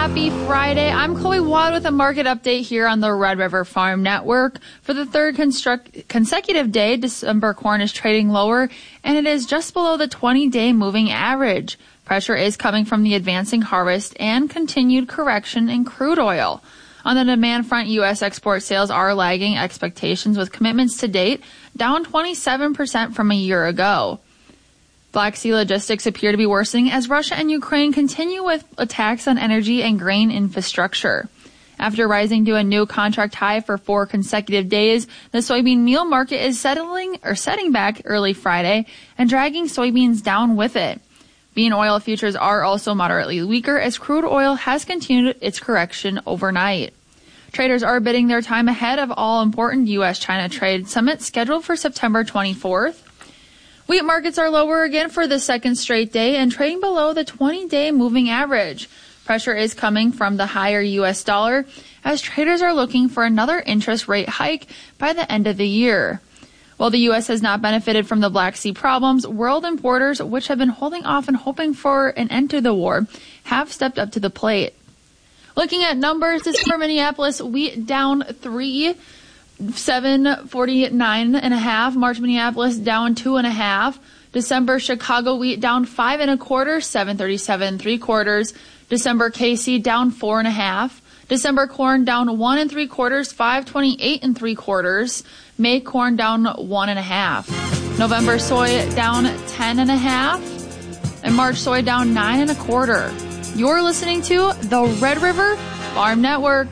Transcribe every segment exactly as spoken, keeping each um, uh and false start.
happy Friday. I'm Chloe Watt with a market update here on the Red River Farm Network. For the third construct- consecutive day, December corn is trading lower, and it is just below the twenty-day moving average. Pressure is coming from the advancing harvest and continued correction in crude oil. On the demand front, U S export sales are lagging expectations with commitments to date down twenty-seven percent from a year ago. Black Sea logistics appear to be worsening as Russia and Ukraine continue with attacks on energy and grain infrastructure. After rising to a new contract high for four consecutive days, the soybean meal market is settling or setting back early Friday and dragging soybeans down with it. Bean oil futures are also moderately weaker as crude oil has continued its correction overnight. Traders are bidding their time ahead of all-important U S China trade summit scheduled for September twenty-fourth. Wheat markets are lower again for the second straight day and trading below the twenty-day moving average. Pressure is coming from the higher U S dollar as traders are looking for another interest rate hike by the end of the year. While the U S has not benefited from the Black Sea problems, world importers, which have been holding off and hoping for an end to the war, have stepped up to the plate. Looking at numbers, this for Minneapolis, wheat down three. seven forty-nine and a half. March Minneapolis down two and a half. December Chicago wheat down five and a quarter, seven thirty-seven three quarters. December K C down four and a half. December corn down one and three quarters, five twenty-eight and three quarters. May corn down one and a half. November soy down ten and a half, and March soy down nine and a quarter. You're listening to the Red River Farm Network.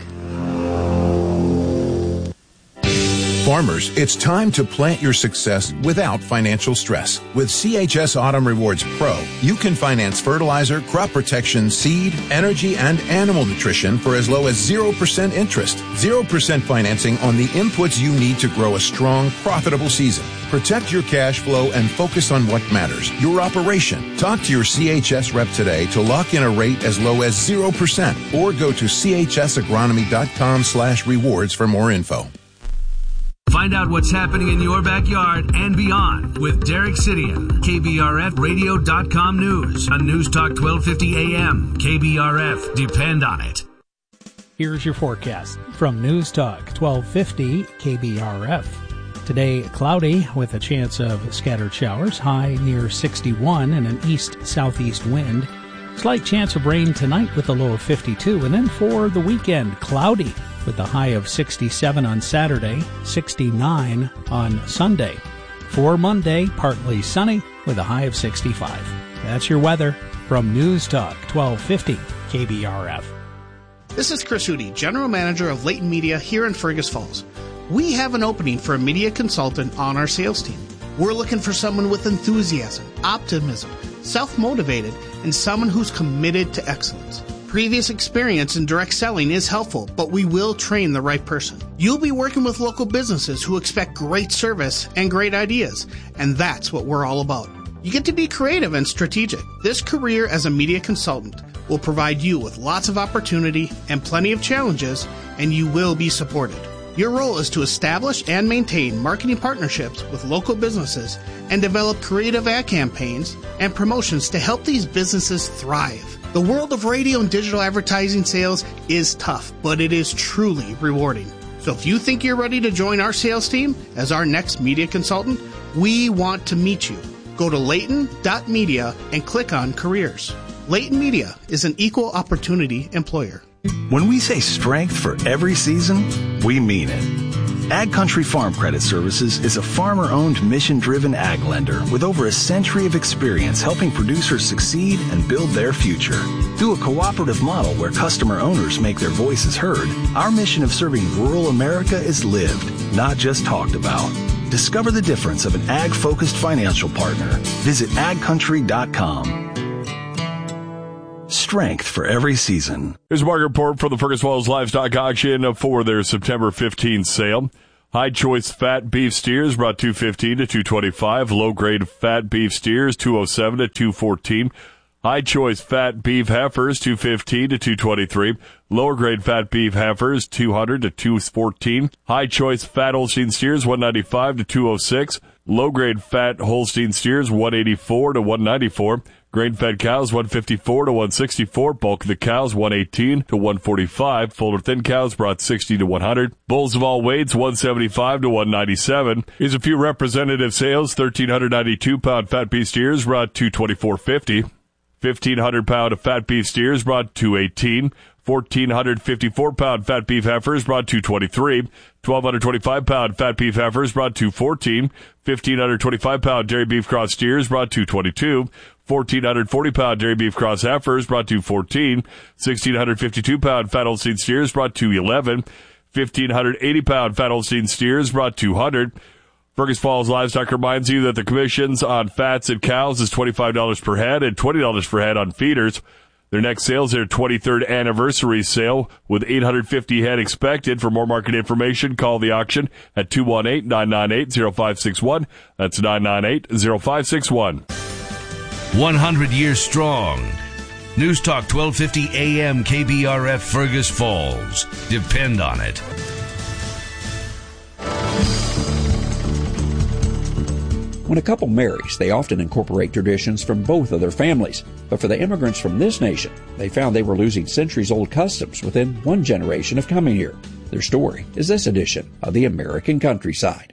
Farmers, it's time to plant your success without financial stress. With C H S Autumn Rewards Pro, you can finance fertilizer, crop protection, seed, energy, and animal nutrition for as low as zero percent interest. zero percent financing on the inputs you need to grow a strong, profitable season. Protect your cash flow and focus on what matters, your operation. Talk to your C H S rep today to lock in a rate as low as zero percent or go to C H S agronomy dot com slash rewards for more info. Find out what's happening in your backyard and beyond with Derek Sidian, K B R F radio dot com News on News Talk twelve fifty A M. K B R F, depend on it. Here's your forecast from News Talk twelve fifty K B R F. Today, cloudy with a chance of scattered showers, high near sixty-one and an east-southeast wind. Slight chance of rain tonight with a low of fifty-two, and then for the weekend, cloudy with a high of sixty-seven on Saturday, sixty-nine on Sunday. For Monday, partly sunny with a high of sixty-five. That's your weather from News Talk twelve fifty K B R F. This is Chris Hootie, General Manager of Leighton Media here in Fergus Falls. We have an opening for a media consultant on our sales team. We're looking for someone with enthusiasm, optimism, self-motivated, and someone who's committed to excellence. Previous experience in direct selling is helpful, but we will train the right person. You'll be working with local businesses who expect great service and great ideas, and that's what we're all about. You get to be creative and strategic. This career as a media consultant will provide you with lots of opportunity and plenty of challenges, and you will be supported. Your role is to establish and maintain marketing partnerships with local businesses and develop creative ad campaigns and promotions to help these businesses thrive. The world of radio and digital advertising sales is tough, but it is truly rewarding. So if you think you're ready to join our sales team as our next media consultant, we want to meet you. Go to Leighton dot media and click on careers. Leighton Media is an equal opportunity employer. When we say strength for every season, we mean it. Ag Country Farm Credit Services is a farmer-owned, mission-driven ag lender with over a century of experience helping producers succeed and build their future. Through a cooperative model where customer owners make their voices heard, our mission of serving rural America is lived, not just talked about. Discover the difference of an ag-focused financial partner. Visit ag country dot com. Strength for every season. Here's a market report for the Fergus Falls Livestock Auction for their September fifteenth sale. High choice fat beef steers brought two fifteen to two twenty-five. Low grade fat beef steers two oh seven to two fourteen. High choice fat beef heifers two fifteen to two twenty-three. Lower grade fat beef heifers two hundred to two fourteen. High choice fat Holstein steers one ninety-five to two oh six. Low grade fat Holstein steers one eighty-four to one ninety-four. Grain-fed cows, one fifty-four to one sixty-four. Bulk of the cows, one eighteen to one forty-five. Full or thin cows brought sixty to one hundred. Bulls of all weights, one seventy-five to one ninety-seven. Here's a few representative sales. thirteen ninety-two pound fat beef steers brought two twenty-four fifty. fifteen hundred pound of fat beef steers brought two eighteen. fourteen fifty-four pound fat beef heifers brought two twenty-three. twelve twenty-five pound fat beef heifers brought two fourteen. fifteen twenty-five pound dairy beef cross steers brought two twenty-two. fourteen forty pound dairy beef cross heifers brought two fourteen. sixteen fifty-two pound fat Holstein steers brought two eleven. fifteen eighty pound fat Holstein steers brought two hundred. Fergus Falls Livestock reminds you that the commissions on fats and cows is twenty-five dollars per head and twenty dollars per head on feeders. Their next sale is their twenty-third anniversary sale with eight hundred fifty head expected. For more market information, call the auction at two one eight, nine nine eight, zero five six one. That's nine nine eight, zero five six one. one hundred years strong. News Talk twelve fifty A M K B R F Fergus Falls. Depend on it. When a couple marries, they often incorporate traditions from both of their families. But for the immigrants from this nation, they found they were losing centuries-old customs within one generation of coming here. Their story is this edition of the American Countryside.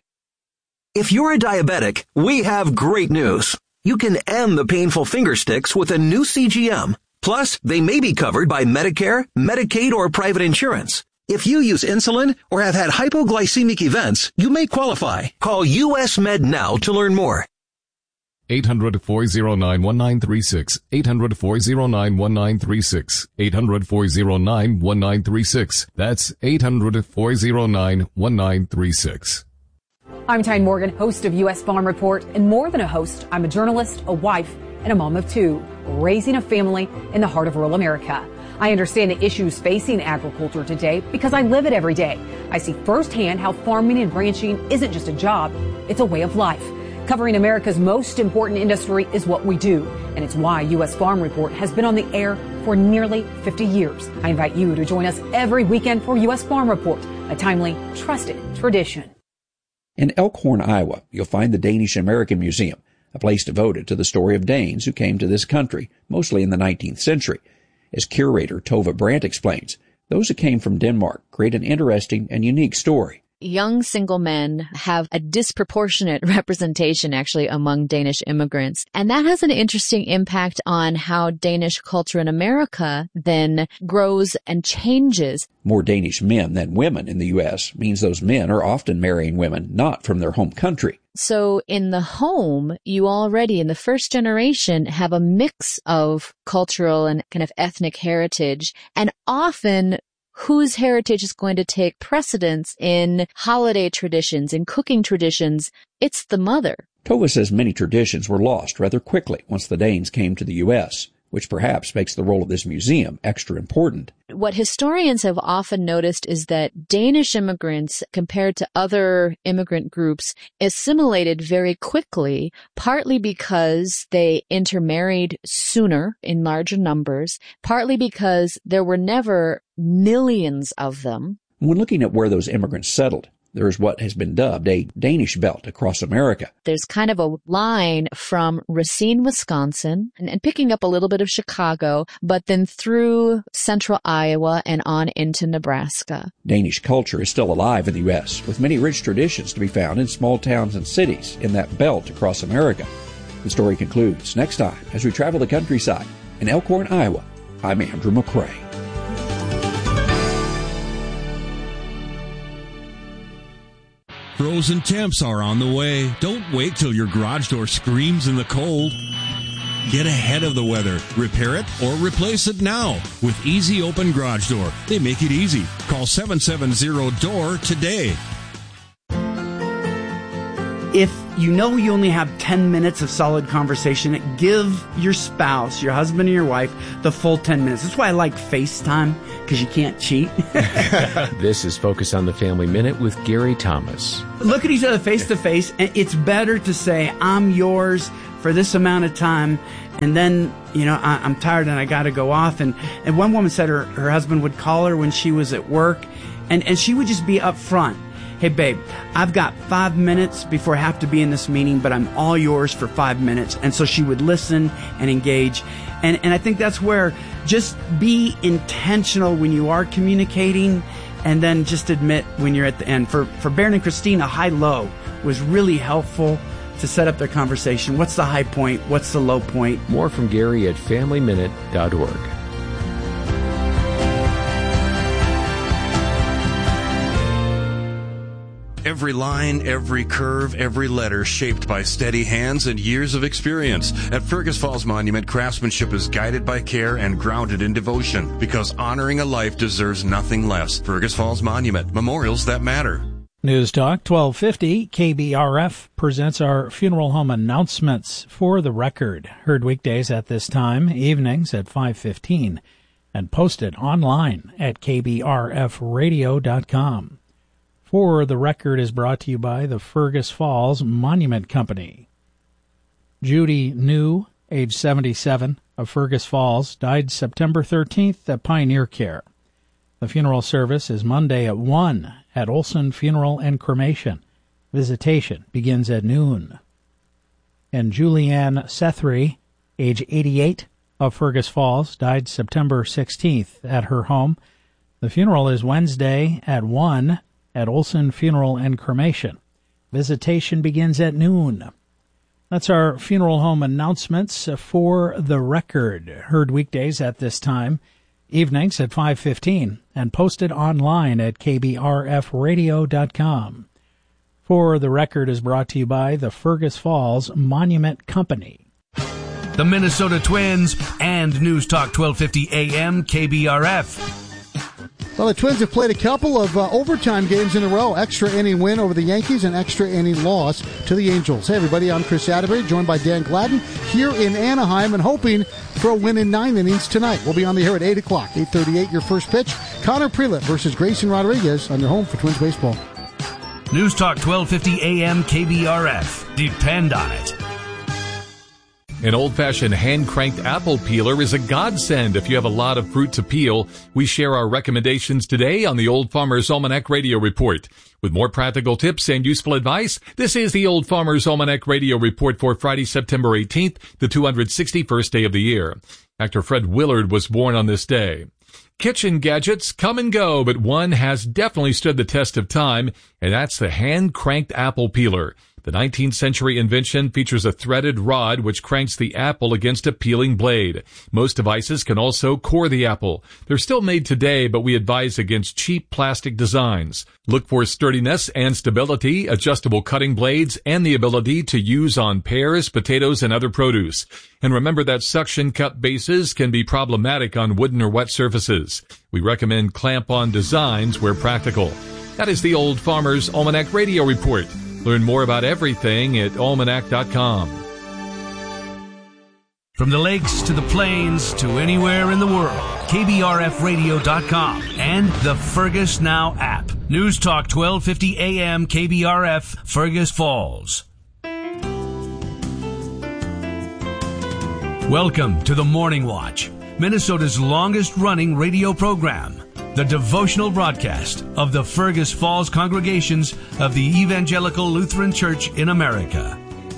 If you're a diabetic, we have great news. You can end the painful finger sticks with a new C G M. Plus, they may be covered by Medicare, Medicaid, or private insurance. If you use insulin or have had hypoglycemic events, you may qualify. Call U S Med now to learn more. eight hundred, four oh nine, one nine three six. eight hundred, four oh nine, one nine three six. eight hundred, four oh nine, one nine three six. That's eight hundred, four oh nine, one nine three six. I'm Tyne Morgan, host of U S Farm Report, and more than a host, I'm a journalist, a wife, and a mom of two, raising a family in the heart of rural America. I understand the issues facing agriculture today because I live it every day. I see firsthand how farming and ranching isn't just a job, it's a way of life. Covering America's most important industry is what we do, and it's why U S Farm Report has been on the air for nearly fifty years. I invite you to join us every weekend for U S Farm Report, a timely, trusted tradition. In Elkhorn, Iowa, you'll find the Danish American Museum, a place devoted to the story of Danes who came to this country, mostly in the nineteenth century. As curator Tova Brandt explains, those who came from Denmark create an interesting and unique story. Young single men have a disproportionate representation actually among Danish immigrants. And that has an interesting impact on how Danish culture in America then grows and changes. More Danish men than women in the U S means those men are often marrying women not from their home country. So in the home, you already in the first generation have a mix of cultural and kind of ethnic heritage, and often whose heritage is going to take precedence in holiday traditions, in cooking traditions. It's the mother. Tova says many traditions were lost rather quickly once the Danes came to the U S, which perhaps makes the role of this museum extra important. What historians have often noticed is that Danish immigrants, compared to other immigrant groups, assimilated very quickly, partly because they intermarried sooner in larger numbers, partly because there were never millions of them. When looking at where those immigrants settled, there is what has been dubbed a Danish belt across America. There's kind of a line from Racine, Wisconsin, and, and picking up a little bit of Chicago, but then through central Iowa and on into Nebraska. Danish culture is still alive in the U S, with many rich traditions to be found in small towns and cities in that belt across America. The story concludes next time as we travel the countryside. In Elkhorn, Iowa, I'm Andrew McCrae. Frozen temps are on the way. Don't wait till your garage door screams in the cold. Get ahead of the weather. Repair it or replace it now with Easy Open Garage Door. They make it easy. Call seven seven zero D O O R today. If you know you only have ten minutes of solid conversation, give your spouse, your husband or your wife, the full ten minutes. That's why I like FaceTime, because you can't cheat. This is Focus on the Family Minute with Gary Thomas. Look at each other face to face, and it's better to say, I'm yours for this amount of time, and then, you know, I, I'm tired and I got to go off. And, and one woman said her, her husband would call her when she was at work, and, and she would just be up front. hey, babe, I've got five minutes before I have to be in this meeting, but I'm all yours for five minutes. And so she would listen and engage. And, and I think that's where just be intentional when you are communicating, and then just admit when you're at the end. For, for Baron and Christine, a high-low was really helpful to set up their conversation. What's the high point? What's the low point? More from Gary at family minute dot org. Every line, every curve, every letter shaped by steady hands and years of experience. At Fergus Falls Monument, craftsmanship is guided by care and grounded in devotion, because honoring a life deserves nothing less. Fergus Falls Monument, memorials that matter. News Talk twelve fifty K B R F presents our funeral home announcements. For the Record, heard weekdays at this time, evenings at five fifteen, and posted online at K B R F radio dot com. For the Record is brought to you by the Fergus Falls Monument Company. Judy New, age seventy-seven, of Fergus Falls, died September thirteenth at Pioneer Care. The funeral service is Monday at one at Olson Funeral and Cremation. Visitation begins at noon. And Julianne Sethry, age eighty-eight, of Fergus Falls, died September sixteenth at her home. The funeral is Wednesday at one at Olson Funeral and Cremation. Visitation begins at noon. That's our funeral home announcements. For the Record, heard weekdays at this time, evenings at five fifteen, and posted online at K B R F radio dot com. For the Record is brought to you by the Fergus Falls Monument Company. The Minnesota Twins and News Talk twelve fifty A M K B R F. Well, the Twins have played a couple of uh, overtime games in a row. Extra inning win over the Yankees and extra inning loss to the Angels. Hey, everybody, I'm Chris Atterbury, joined by Dan Gladden here in Anaheim, and hoping for a win in nine innings tonight. We'll be on the air at eight o'clock, eight thirty-eight, your first pitch. Connor Prelett versus Grayson Rodriguez on your home for Twins baseball. News Talk twelve fifty A M K B R F. Depend on it. An old-fashioned hand-cranked apple peeler is a godsend if you have a lot of fruit to peel. We share our recommendations today on the Old Farmer's Almanac Radio Report. With more practical tips and useful advice, this is the Old Farmer's Almanac Radio Report for Friday, September eighteenth, the two hundred sixty-first day of the year. Actor Fred Willard was born on this day. Kitchen gadgets come and go, but one has definitely stood the test of time, and that's the hand-cranked apple peeler. The nineteenth century invention features a threaded rod which cranks the apple against a peeling blade. Most devices can also core the apple. They're still made today, but we advise against cheap plastic designs. Look for sturdiness and stability, adjustable cutting blades, and the ability to use on pears, potatoes, and other produce. And remember that suction cup bases can be problematic on wooden or wet surfaces. We recommend clamp-on designs where practical. That is the Old Farmer's Almanac Radio Report. Learn more about everything at almanac dot com. From the lakes to the plains to anywhere in the world, K B R F radio dot com and the Fergus Now app. News Talk twelve fifty A M K B R F, Fergus Falls. Welcome to the Morning Watch, Minnesota's longest-running radio program. The devotional broadcast of the Fergus Falls congregations of the Evangelical Lutheran Church in America.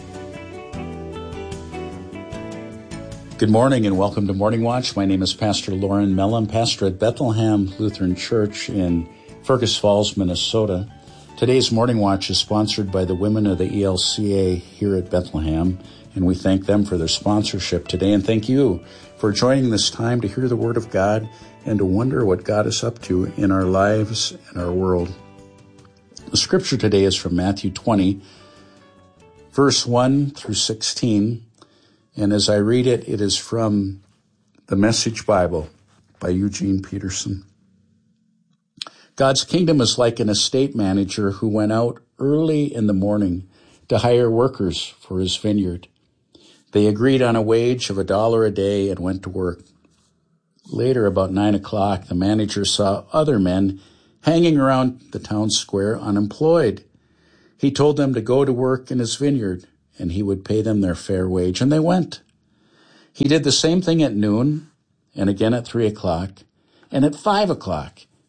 Good morning and welcome to Morning Watch. My name is Pastor Lauren Mellon, pastor at Bethlehem Lutheran Church in Fergus Falls, Minnesota. Today's Morning Watch is sponsored by the women of the E L C A here at Bethlehem, and we thank them for their sponsorship today, and thank you for joining this time to hear the Word of God and to wonder what God is up to in our lives and our world. The scripture today is from Matthew twenty, verse one through sixteen, and as I read it, it is from the Message Bible by Eugene Peterson. God's kingdom is like an estate manager who went out early in the morning to hire workers for his vineyard. They agreed on a wage of a dollar a day and went to work. Later, about nine o'clock, the manager saw other men hanging around the town square unemployed. He told them to go to work in his vineyard, and he would pay them their fair wage, and they went. He did the same thing at noon, and again at three o'clock, and at five o'clock.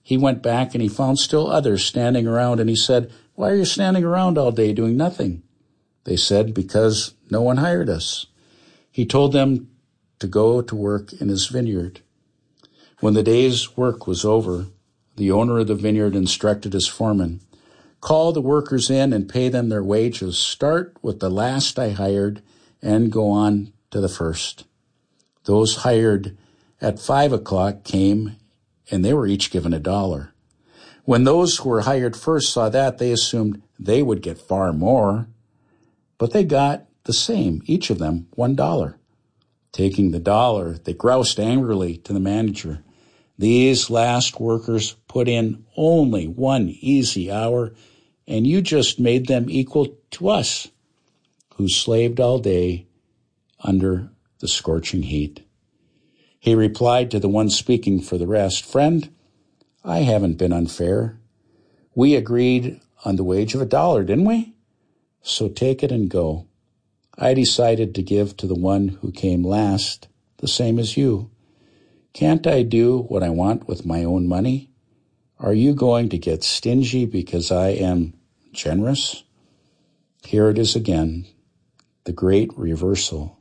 He went back and he found still others standing around, and he said, "Why are you standing around all day doing nothing?" They said, "Because no one hired us." He told them to go to work in his vineyard. When the day's work was over, the owner of the vineyard instructed his foreman, "Call the workers in and pay them their wages. Start with the last I hired and go on to the first." Those hired at five o'clock came, and they were each given a dollar. When those who were hired first saw that, they assumed they would get far more, but they got the same, each of them one dollar. Taking the dollar, they groused angrily to the manager, "These last workers put in only one easy hour, and you just made them equal to us, who slaved all day under the scorching heat." He replied to the one speaking for the rest, "Friend, I haven't been unfair. We agreed on the wage of a dollar, didn't we? So take it and go. I decided to give to the one who came last, the same as you. Can't I do what I want with my own money? Are you going to get stingy because I am generous?" Here it is again, the great reversal.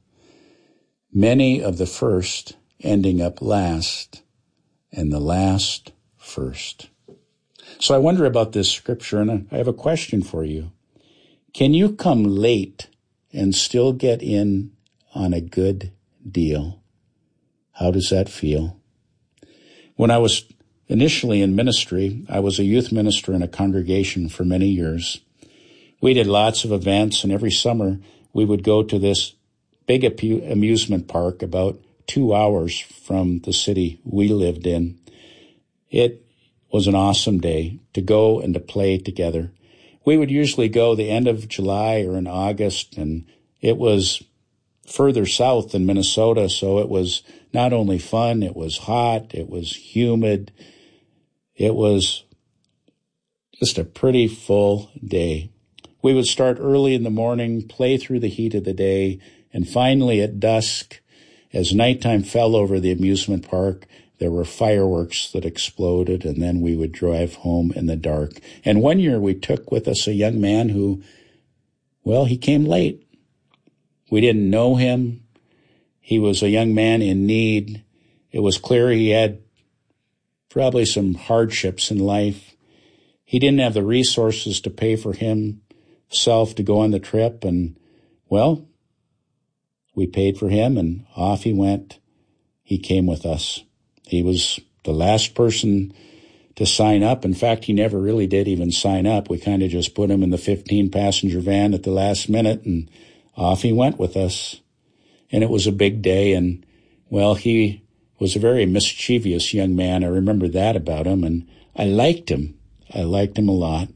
Many of the first ending up last, and the last first. So I wonder about this scripture, and I have a question for you. Can you come late and still get in on a good deal? How does that feel? When I was initially in ministry, I was a youth minister in a congregation for many years. We did lots of events, and every summer we would go to this big amusement park about two hours from the city we lived in. It was an awesome day to go and to play together. We would usually go the end of July or in August, and it was further south than Minnesota, so it was not only fun, it was hot, it was humid, it was just a pretty full day. We would start early in the morning, play through the heat of the day, and finally at dusk, as nighttime fell over the amusement park, there were fireworks that exploded, and then we would drive home in the dark. And one year we took with us a young man who, well, he came late. We didn't know him. He was a young man in need. It was clear he had probably some hardships in life. He didn't have the resources to pay for himself to go on the trip, and, well, we paid for him, and off he went. He came with us. He was the last person to sign up. In fact, he never really did even sign up. We kind of just put him in the fifteen-passenger van at the last minute, and off he went with us. And it was a big day, and, well, he was a very mischievous young man. I remember that about him, and I liked him. I liked him a lot.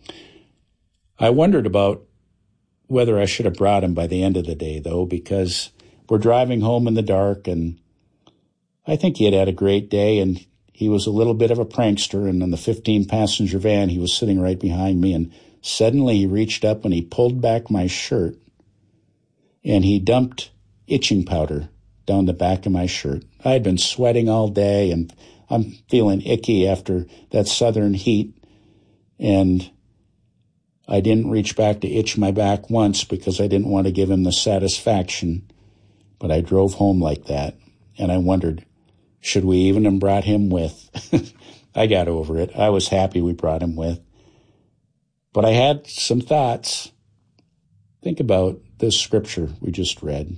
I wondered about whether I should have brought him by the end of the day, though, because we're driving home in the dark, and I think he had had a great day, and he was a little bit of a prankster, and in the fifteen-passenger van, he was sitting right behind me, and suddenly he reached up and he pulled back my shirt, and he dumped itching powder down the back of my shirt. I had been sweating all day, and I'm feeling icky after that southern heat, and I didn't reach back to itch my back once because I didn't want to give him the satisfaction, but I drove home like that, and I wondered, should we even have brought him with? I got over it. I was happy we brought him with. But I had some thoughts. Think about this scripture we just read.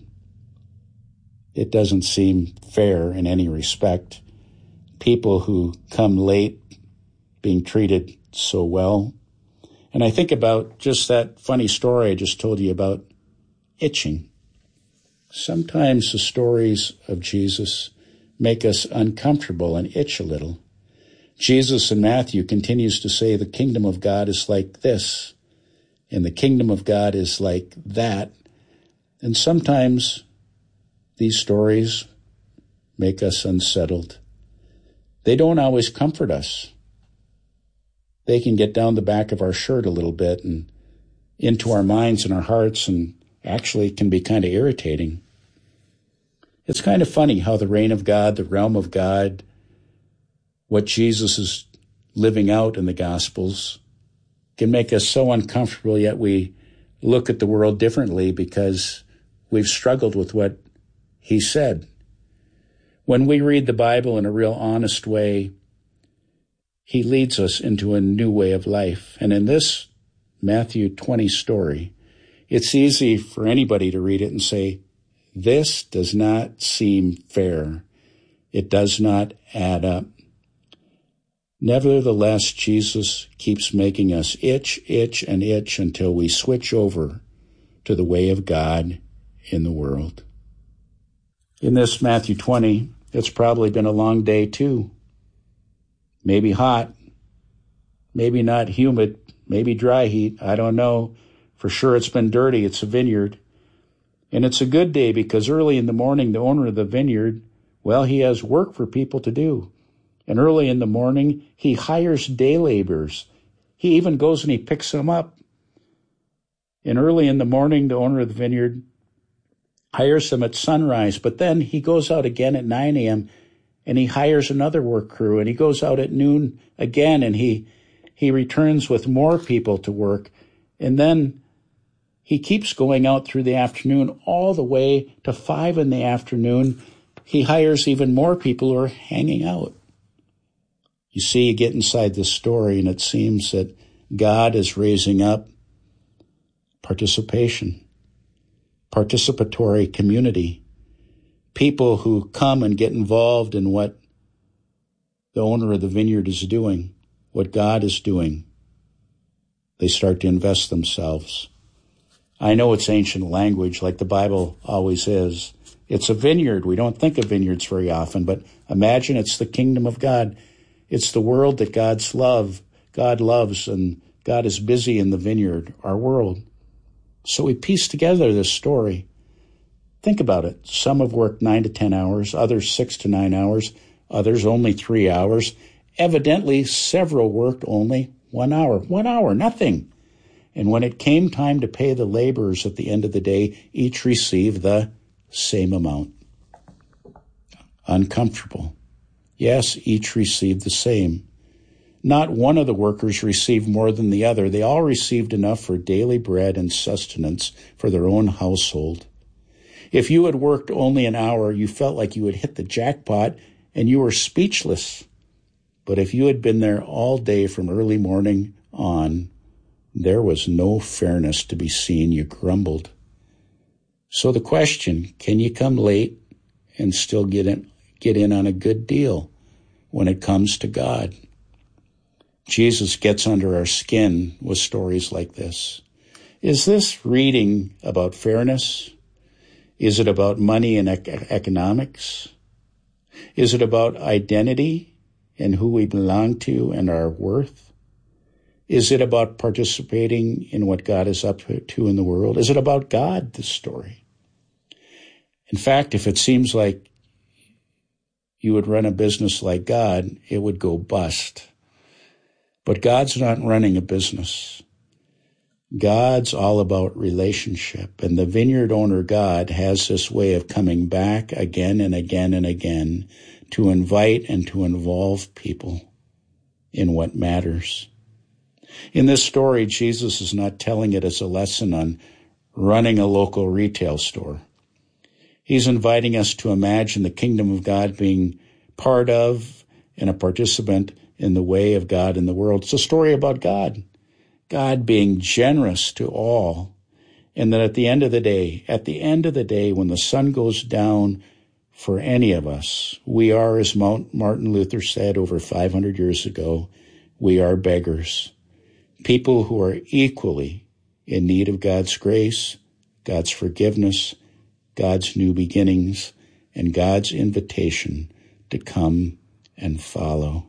It doesn't seem fair in any respect. People who come late being treated so well. And I think about just that funny story I just told you about itching. Sometimes the stories of Jesus make us uncomfortable and itch a little. Jesus in Matthew continues to say the kingdom of God is like this, and the kingdom of God is like that. And sometimes these stories make us unsettled. They don't always comfort us. They can get down the back of our shirt a little bit and into our minds and our hearts, and actually can be kind of irritating. It's kind of funny how the reign of God, the realm of God, what Jesus is living out in the Gospels can make us so uncomfortable, yet we look at the world differently because we've struggled with what he said. When we read the Bible in a real honest way, he leads us into a new way of life. And in this Matthew twenty story, it's easy for anybody to read it and say, this does not seem fair. It does not add up. Nevertheless, Jesus keeps making us itch, itch, and itch until we switch over to the way of God in the world. In this Matthew twenty, it's probably been a long day too. Maybe hot, maybe not humid, maybe dry heat. I don't know. For sure it's been dirty. It's a vineyard. And it's a good day because early in the morning, the owner of the vineyard, well, he has work for people to do. And early in the morning, he hires day laborers. He even goes and he picks them up. And early in the morning, the owner of the vineyard hires them at sunrise. But then he goes out again at nine a.m. and he hires another work crew. And he goes out at noon again and he he returns with more people to work. And then he keeps going out through the afternoon all the way to five in the afternoon. He hires even more people who are hanging out. You see, you get inside this story, and it seems that God is raising up participation, participatory community, people who come and get involved in what the owner of the vineyard is doing, what God is doing. They start to invest themselves. I know it's ancient language, like the Bible always is. It's a vineyard. We don't think of vineyards very often, but imagine it's the kingdom of God. It's the world that God's love, God loves, and God is busy in the vineyard, our world. So we piece together this story. Think about it. Some have worked nine to ten hours, others six to nine hours, others only three hours. Evidently, several worked only one hour. One hour, nothing. And when it came time to pay the laborers at the end of the day, each received the same amount. Uncomfortable. Yes, each received the same. Not one of the workers received more than the other. They all received enough for daily bread and sustenance for their own household. If you had worked only an hour, you felt like you had hit the jackpot and you were speechless. But if you had been there all day from early morning on, there was no fairness to be seen. You grumbled. So the question, can you come late and still get in, get in on a good deal when it comes to God? Jesus gets under our skin with stories like this. Is this reading about fairness? Is it about money and ec- economics? Is it about identity and who we belong to and our worth? Is it about participating in what God is up to in the world? Is it about God, this story? In fact, if it seems like you would run a business like God, it would go bust. But God's not running a business. God's all about relationship. And the vineyard owner, God, has this way of coming back again and again and again to invite and to involve people in what matters. In this story, Jesus is not telling it as a lesson on running a local retail store. He's inviting us to imagine the kingdom of God being part of and a participant in the way of God in the world. It's a story about God, God being generous to all. And that at the end of the day, at the end of the day, when the sun goes down for any of us, we are, as Martin Luther said over five hundred years ago, we are beggars. People who are equally in need of God's grace, God's forgiveness, God's new beginnings, and God's invitation to come and follow.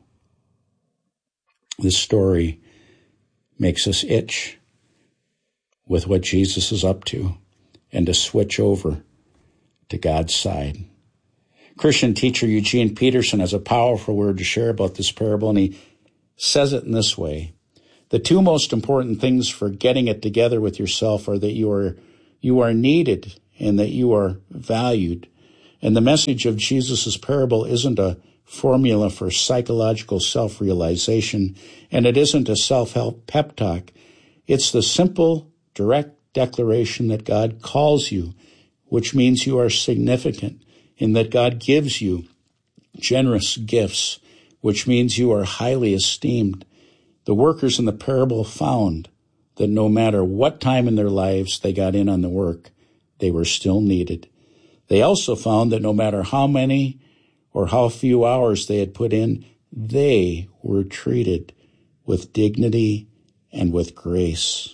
This story makes us itch with what Jesus is up to and to switch over to God's side. Christian teacher Eugene Peterson has a powerful word to share about this parable, and he says it in this way. The two most important things for getting it together with yourself are that you are you are needed and that you are valued. And the message of Jesus' parable isn't a formula for psychological self-realization, and it isn't a self-help pep talk. It's the simple, direct declaration that God calls you, which means you are significant, in that God gives you generous gifts, which means you are highly esteemed. The workers in the parable found that no matter what time in their lives they got in on the work, they were still needed. They also found that no matter how many or how few hours they had put in, they were treated with dignity and with grace.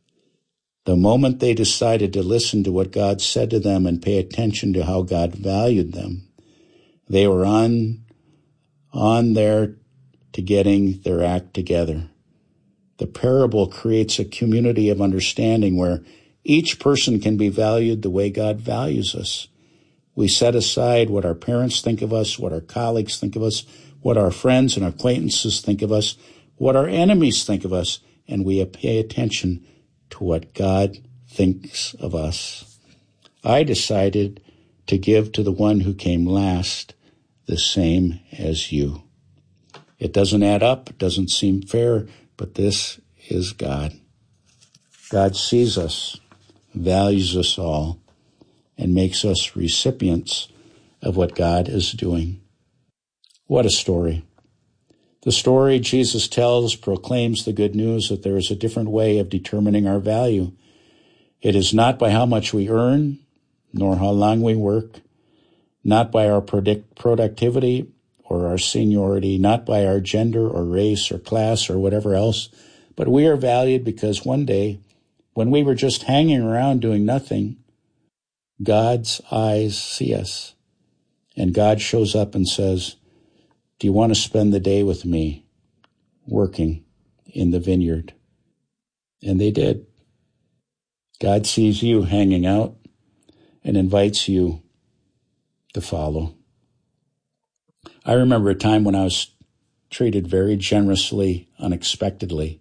The moment they decided to listen to what God said to them and pay attention to how God valued them, they were on, on there to getting their act together. The parable creates a community of understanding where each person can be valued the way God values us. We set aside what our parents think of us, what our colleagues think of us, what our friends and acquaintances think of us, what our enemies think of us, and we pay attention to what God thinks of us. I decided to give to the one who came last the same as you. It doesn't add up, it doesn't seem fair, but this is God. God sees us, values us all, and makes us recipients of what God is doing. What a story. The story Jesus tells proclaims the good news that there is a different way of determining our value. It is not by how much we earn, nor how long we work, not by our product- productivity or our seniority, not by our gender or race or class or whatever else, but we are valued because one day, when we were just hanging around doing nothing, God's eyes see us, and God shows up and says, do you want to spend the day with me working in the vineyard? And they did. God sees you hanging out and invites you to follow. I remember a time when I was treated very generously, unexpectedly.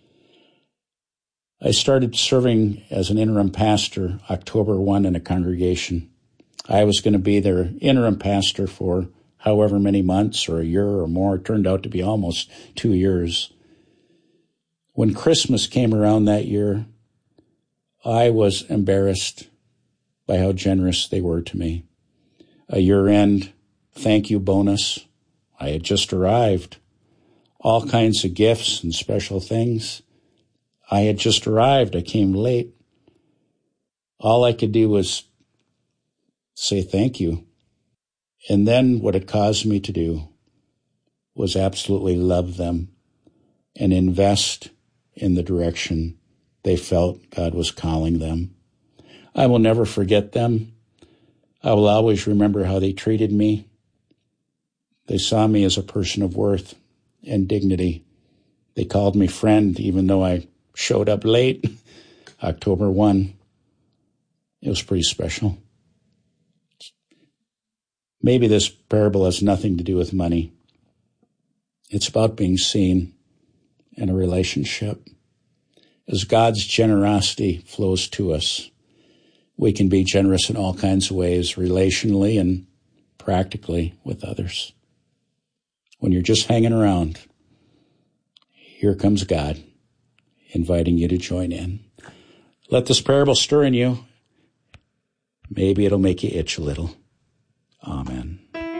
I started serving as an interim pastor October first in a congregation. I was going to be their interim pastor for however many months or a year or more. It turned out to be almost two years. When Christmas came around that year, I was embarrassed by how generous they were to me. A year-end thank you bonus. I had just arrived. All kinds of gifts and special things. I had just arrived. I came late. All I could do was say thank you. And then what it caused me to do was absolutely love them and invest in the direction they felt God was calling them. I will never forget them. I will always remember how they treated me. They saw me as a person of worth and dignity. They called me friend, even though I showed up late, October first. It was pretty special. Maybe this parable has nothing to do with money. It's about being seen in a relationship. As God's generosity flows to us, we can be generous in all kinds of ways, relationally and practically with others. When you're just hanging around, here comes God, inviting you to join in. Let this parable stir in you. Maybe it'll make you itch a little. Amen.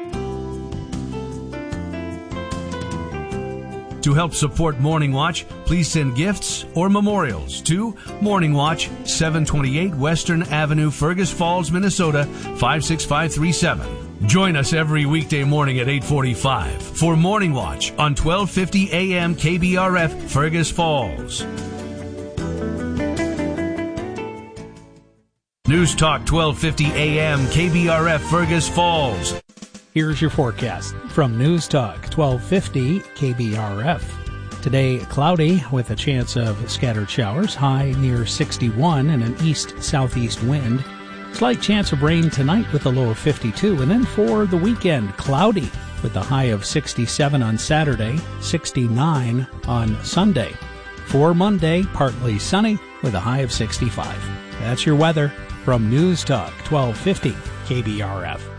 To help support Morning Watch, please send gifts or memorials to Morning Watch, seven twenty-eight Western Avenue, Fergus Falls, Minnesota, five six five three seven. Join us every weekday morning at eight forty-five for Morning Watch on twelve fifty A M K B R F, Fergus Falls. News Talk twelve fifty A M K B R F, Fergus Falls. Here's your forecast from News Talk twelve fifty K B R F. Today, cloudy with a chance of scattered showers, high near sixty-one and an east-southeast wind. Slight chance of rain tonight with a low of fifty-two. And then for the weekend, cloudy with a high of sixty-seven on Saturday, sixty-nine on Sunday. For Monday, partly sunny with a high of sixty-five. That's your weather from News Talk twelve fifty K B R F.